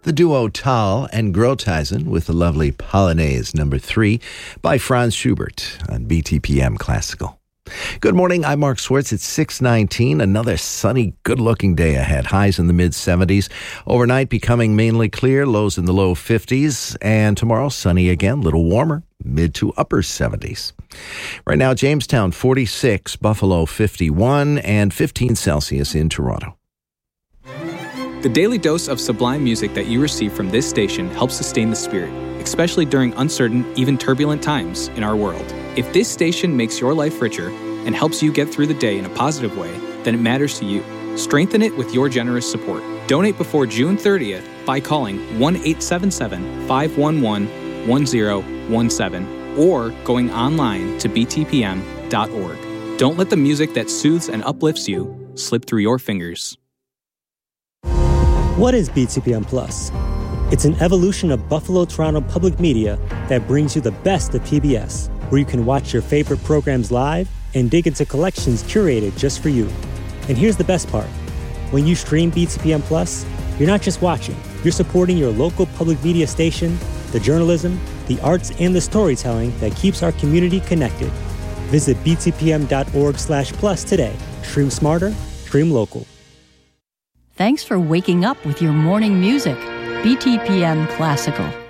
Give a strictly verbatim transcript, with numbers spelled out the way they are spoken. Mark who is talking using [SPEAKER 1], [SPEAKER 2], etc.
[SPEAKER 1] The duo Tal and Grotheisen with the lovely Polonaise number three by Franz Schubert on B T P M Classical. Good morning, I'm Mark Swartz. It's six nineteen, another sunny, good-looking day ahead. Highs in the mid-seventies. Overnight becoming mainly clear, lows in the low fifties. And tomorrow, sunny again, little warmer, mid to upper seventies. Right now, Jamestown forty-six, Buffalo fifty-one, and fifteen Celsius in Toronto.
[SPEAKER 2] The daily dose of sublime music that you receive from this station helps sustain the spirit, especially during uncertain, even turbulent times in our world. If this station makes your life richer and helps you get through the day in a positive way, then it matters to you. Strengthen it with your generous support. Donate before June thirtieth by calling one eight seven seven, five one one, one zero one seven or going online to b t p m dot org. Don't let the music that soothes and uplifts you slip through your fingers.
[SPEAKER 3] What is B T P M Plus? It's an evolution of Buffalo Toronto Public Media that brings you the best of P B S, where you can watch your favorite programs live and dig into collections curated just for you. And here's the best part. When you stream B T P M Plus, you're not just watching, you're supporting your local public media station, the journalism, the arts, and the storytelling that keeps our community connected. Visit b t p m dot org slash plus today. Stream smarter, stream local.
[SPEAKER 4] Thanks for waking up with your morning music. B T P M Classical.